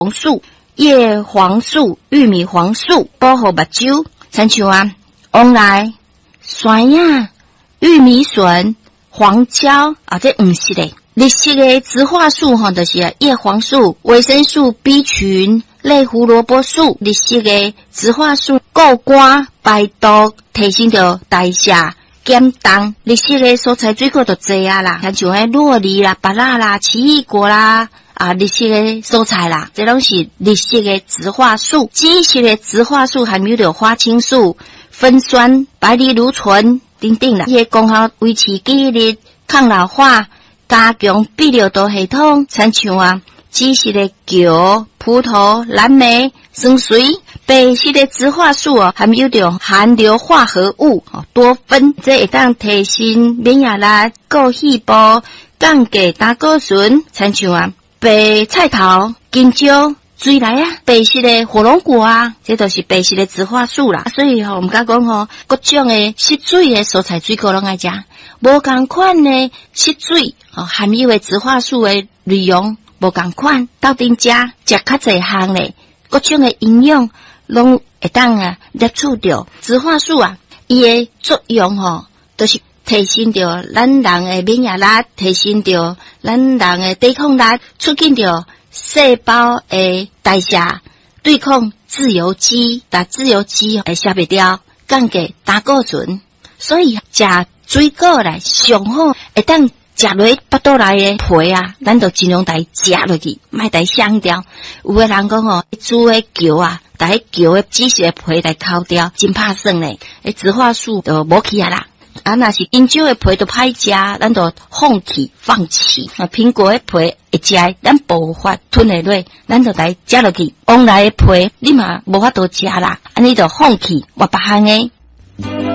红素、叶黄素、玉米黄素保护目睭，亲像黄梨、酸呀、玉米笋、黄椒这黄色的。绿色的植化素就是叶黄素、维生素 B 群、类胡萝卜素。绿色的植化素固肝、排毒、提升着代谢、减重。绿色的蔬菜水果就多啦，像洛梨啦、芭乐啦、奇异果啦。绿色的蔬菜啦，这拢是绿色的植化素。紫色的植化素含有着花青素、酚酸、白藜芦醇等等啦，伊的功效维持记忆力、抗老化、加强泌尿道系统，亲像紫色的柚、葡萄、蓝莓、酸水。白色的植化素含有着含硫化合物多酚，这会当提升免疫力、顾细胞、降低胆固醇，亲像白菜头、金蕉、水梨白色的火龙果这都是白色的植化素啦。所以我们讲各种的湿水的蔬菜水果拢爱食，无同款的湿水含有的植化素的内容无同款，斗阵食较侪项咧，各种的营养拢会当摄取到。植化素伊的作用就是提升着咱人的免疫力，提升着咱人的抵抗力，促进着细胞的代谢，对抗自由基，但自由基会消不掉，降低胆固醇。所以食水果来上好，会当食落腹肚内的皮咱就尽量来食落去，莫来伤掉。有的人讲煮的球但迄球的紫色的皮来抠掉，真怕算咧。植化素就无去啦。若是香蕉的皮都歹食，咱就放弃。苹果的皮会食，咱无法吞下落，咱就来食落去。黄梨的皮你嘛无法度食啦，安尼就放弃。我别项的